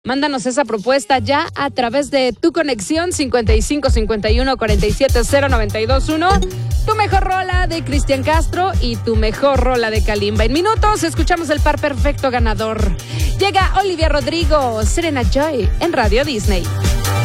Mándanos esa propuesta ya a través de tu conexión 5551-470-921. Tu mejor rola de Cristian Castro y tu mejor rola de Kalimba. En minutos escuchamos el par perfecto ganador. Llega Olivia Rodrigo, Serena Joy en Radio Disney.